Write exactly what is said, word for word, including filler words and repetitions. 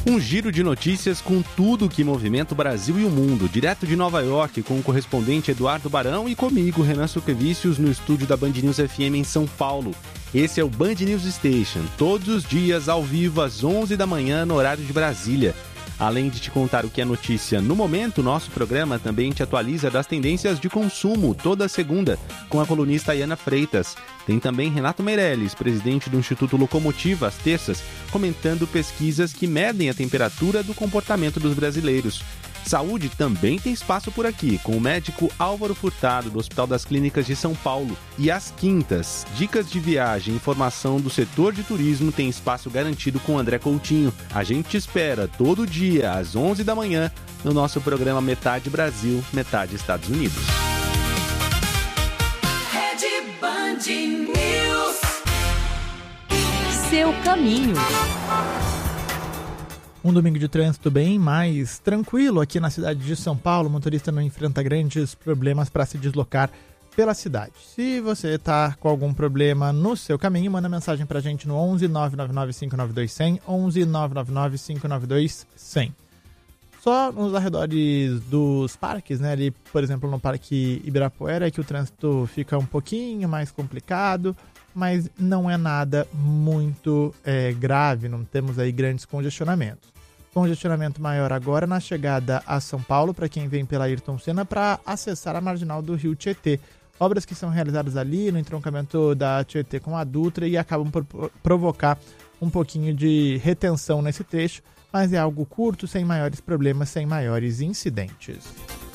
Um giro de notícias com tudo que movimenta o Brasil e o mundo, direto de Nova York, com o correspondente Eduardo Barão e comigo, Renan Suquevicius, no estúdio da Band News F M em São Paulo. Esse é o Band News Station, todos os dias ao vivo às onze da manhã no horário de Brasília. Além de te contar o que é notícia no momento, nosso programa também te atualiza das tendências de consumo toda segunda, com a colunista Ayana Freitas. Tem também Renato Meirelles, presidente do Instituto Locomotiva, às terças, comentando pesquisas que medem a temperatura do comportamento dos brasileiros. Saúde também tem espaço por aqui, com o médico Álvaro Furtado, do Hospital das Clínicas de São Paulo. E às quintas, dicas de viagem e informação do setor de turismo tem espaço garantido com André Coutinho. A gente te espera todo dia, às onze da manhã, no nosso programa Metade Brasil, Metade Estados Unidos. Rede Band News. Seu caminho. Um domingo de trânsito bem mais tranquilo aqui na cidade de São Paulo. O motorista não enfrenta grandes problemas para se deslocar pela cidade. Se você está com algum problema no seu caminho, manda mensagem para a gente no onze nove nove nove cinco nove dois zero zero, onze nove nove nove cinco nove dois zero zero. Só nos arredores dos parques, né? Ali, por exemplo, no Parque Ibirapuera, é que o trânsito fica um pouquinho mais complicado, mas não é nada muito é, grave, não temos aí grandes congestionamentos. Congestionamento maior agora na chegada a São Paulo, para quem vem pela Ayrton Senna, para acessar a marginal do Rio Tietê. Obras que são realizadas ali no entroncamento da Tietê com a Dutra e acabam por provocar um pouquinho de retenção nesse trecho, mas é algo curto, sem maiores problemas, sem maiores incidentes.